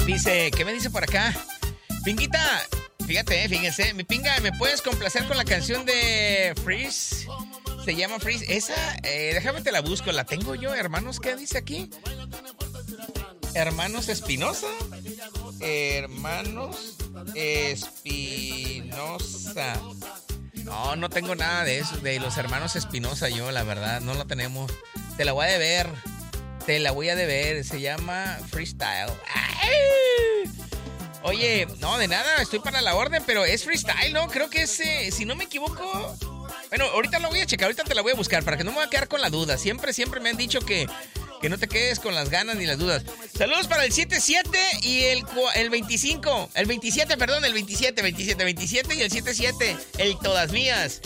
Dice, ¿qué me dice por acá? Pinguita, fíjense, mi pinga, ¿me puedes complacer con la canción de Freeze? Se llama Freeze. Esa, déjame te la busco, la tengo yo, hermanos, ¿qué dice aquí? Hermanos Espinosa. Hermanos Espinosa. No tengo nada de eso, de los hermanos Espinosa yo, la verdad, no lo tenemos. Te la voy a deber, se llama Freestyle. ¡Ay! Oye, no, de nada, estoy para la orden, pero es freestyle, ¿no? Creo que es, si no me equivoco... Bueno, ahorita lo voy a checar, ahorita te la voy a buscar para que no me voy a quedar con la duda. Siempre me han dicho que no te quedes con las ganas ni las dudas. Saludos para el 77 y el 25. El 27 y el 77. El todas mías.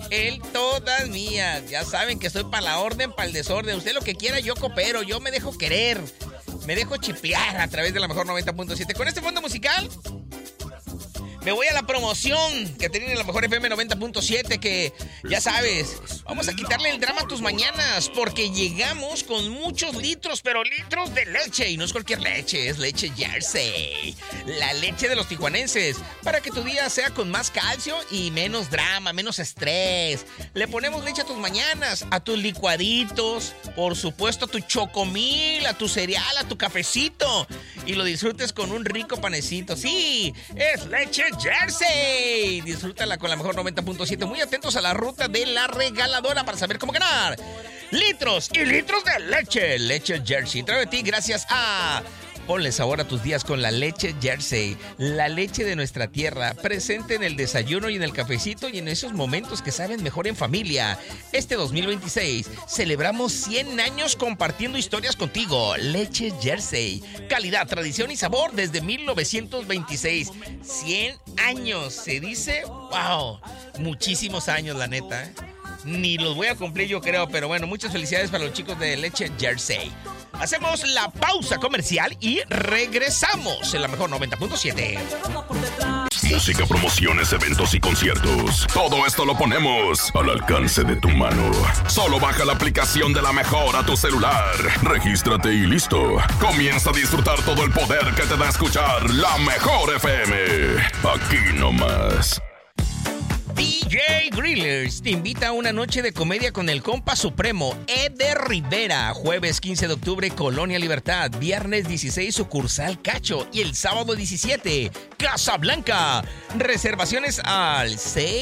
Ya saben que estoy para la orden, para el desorden. Usted lo que quiera, yo coopero. Yo me dejo querer. Me dejo chipear a través de la mejor 90.7. Con este fondo musical... me voy a la promoción que tiene la mejor FM 90.7, que ya sabes, vamos a quitarle el drama a tus mañanas porque llegamos con muchos litros, pero litros de leche. Y no es cualquier leche, es leche Jersey, la leche de los tijuanenses, para que tu día sea con más calcio y menos drama, menos estrés. Le ponemos leche a tus mañanas, a tus licuaditos, por supuesto a tu chocomil, a tu cereal, a tu cafecito, y lo disfrutes con un rico panecito. Sí, es leche Jersey. Disfrútala con la mejor 90.7. Muy atentos a la ruta de la regaladora para saber cómo ganar litros y litros de leche. Leche Jersey. Trae de ti gracias a... Ponle sabor a tus días con la leche Jersey, la leche de nuestra tierra, presente en el desayuno y en el cafecito y en esos momentos que saben mejor en familia. Este 2026 celebramos 100 años compartiendo historias contigo. Leche Jersey, calidad, tradición y sabor desde 1926. 100 años, se dice, wow, muchísimos años, la neta. Ni los voy a cumplir yo creo, pero bueno, muchas felicidades para los chicos de Leche Jersey. Hacemos la pausa comercial y regresamos en la mejor 90.7. Música, promociones, eventos y conciertos. Todo esto lo ponemos al alcance de tu mano. Solo baja la aplicación de La Mejor a tu celular. Regístrate y listo. Comienza a disfrutar todo el poder que te da escuchar La Mejor FM. Aquí nomás. DJ Grillers te invita a una noche de comedia con el compa supremo Eder Rivera. Jueves 15 de octubre, Colonia Libertad. Viernes 16, sucursal Cacho. Y el sábado 17, Casablanca. Reservaciones al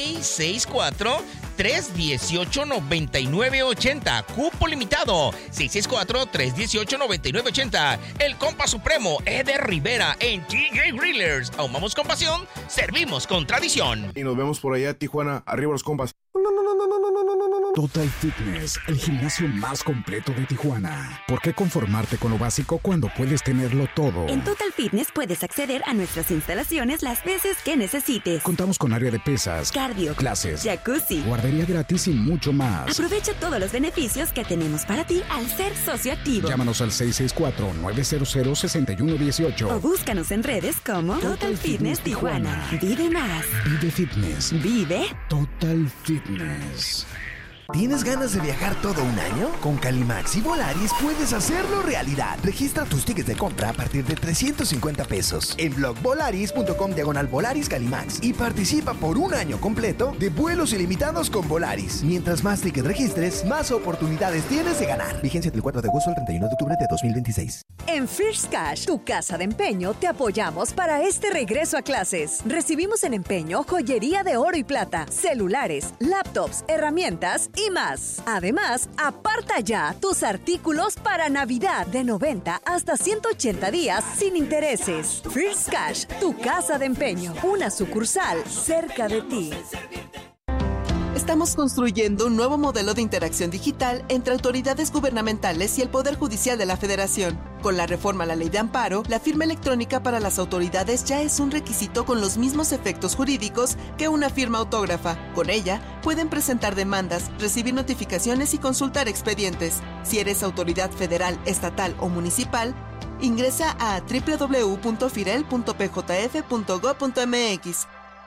664-318-9980. Cupo limitado. 664-318-9980. El compa supremo Eder Rivera en DJ Grillers. Ahumamos con pasión, servimos con tradición. Y nos vemos por allá, Tijuana. Arriba los compas. Total Fitness, el gimnasio más completo de Tijuana. ¿Por qué conformarte con lo básico cuando puedes tenerlo todo? En Total Fitness puedes acceder a nuestras instalaciones las veces que necesites. Contamos con área de pesas, cardio, clases, jacuzzi, guardería gratis y mucho más. Aprovecha todos los beneficios que tenemos para ti al ser socio activo. Llámanos al 664-900-6118 o búscanos en redes como Total Fitness Tijuana. Vive más. Vive Fitness. Vive Total Fitness. ¿Tienes ganas de viajar todo un año? Con Calimax y Volaris puedes hacerlo realidad. Registra tus tickets de compra a partir de 350 pesos en blogvolaris.com/Volaris Calimax y participa por un año completo de vuelos ilimitados con Volaris. Mientras más tickets registres, más oportunidades tienes de ganar. Vigencia del 4 de agosto al 31 de octubre de 2026. En First Cash, tu casa de empeño, te apoyamos para este regreso a clases. Recibimos en empeño joyería de oro y plata, celulares, laptops, herramientas y más. Además, aparta ya tus artículos para Navidad de 90 hasta 180 días sin intereses. First Cash, tu casa de empeño, una sucursal cerca de ti. Estamos construyendo un nuevo modelo de interacción digital entre autoridades gubernamentales y el Poder Judicial de la Federación. Con la reforma a la Ley de Amparo, la firma electrónica para las autoridades ya es un requisito con los mismos efectos jurídicos que una firma autógrafa. Con ella, pueden presentar demandas, recibir notificaciones y consultar expedientes. Si eres autoridad federal, estatal o municipal, ingresa a www.firel.pjf.gov.mx.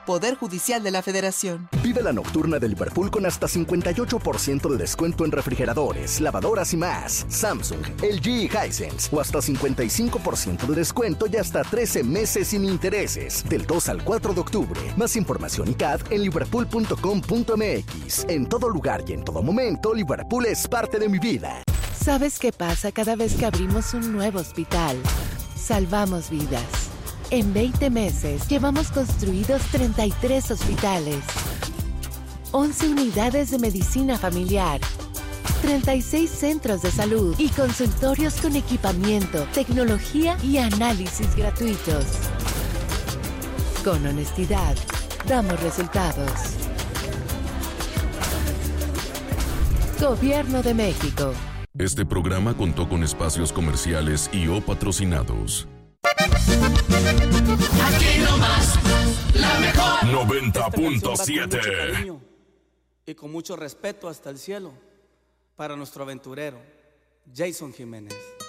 Poder Judicial de la Federación. Vive la nocturna de Liverpool con hasta 58% de descuento en refrigeradores, lavadoras y más. Samsung, LG y Hisense. O hasta 55% de descuento y hasta 13 meses sin intereses. Del 2 al 4 de octubre. Más información y CAD en liverpool.com.mx. En todo lugar y en todo momento, Liverpool es parte de mi vida. ¿Sabes qué pasa cada vez que abrimos un nuevo hospital? Salvamos vidas. En 20 meses llevamos construidos 33 hospitales, 11 unidades de medicina familiar, 36 centros de salud y consultorios con equipamiento, tecnología y análisis gratuitos. Con honestidad, damos resultados. Gobierno de México. Este programa contó con espacios comerciales y o patrocinados. Aquí nomás, la mejor 90.7. Y con mucho respeto hasta el cielo para nuestro aventurero, Jason Jiménez.